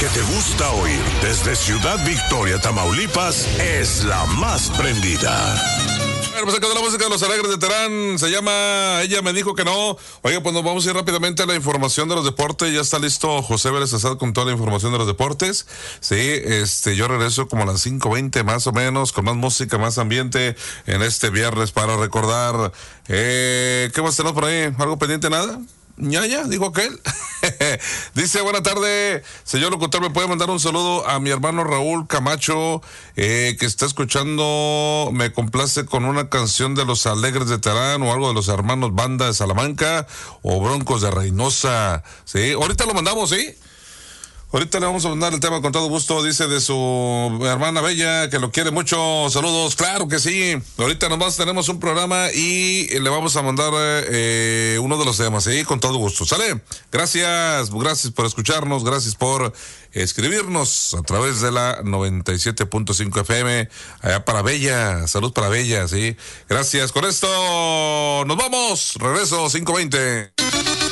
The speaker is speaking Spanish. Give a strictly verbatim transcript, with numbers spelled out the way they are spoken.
que te gusta oír desde Ciudad Victoria, Tamaulipas, es la más prendida. Bueno, pues acá de la música de los Alegres de Terán, se llama Ella me dijo que no. Oye, pues nos vamos a ir rápidamente a la información de los deportes. Ya está listo José Vélez Azad con toda la información de los deportes. Sí, este, yo regreso como a las cinco veinte más o menos, con más música, más ambiente en este viernes para recordar. Eh, ¿qué más tenemos por ahí? ¿Algo pendiente? ¿Nada? ñaña, dijo aquel. Dice, buena tarde, señor locutor, me puede mandar un saludo a mi hermano Raúl Camacho, eh, que está escuchando, me complace con una canción de los Alegres de Terán o algo de los hermanos Banda de Salamanca o Broncos de Reynosa. Sí, ahorita lo mandamos, ¿sí? Ahorita le vamos a mandar el tema con todo gusto. Dice de su hermana Bella que lo quiere mucho. Saludos, claro que sí. Ahorita nomás tenemos un programa y le vamos a mandar eh, uno de los temas, ¿sí? Con todo gusto. ¿Sale? Gracias, gracias por escucharnos, gracias por escribirnos a través de la noventa y siete punto cinco F M, allá para Bella. Salud para Bella, ¿sí? Gracias. Con esto nos vamos. Regreso cinco veinte.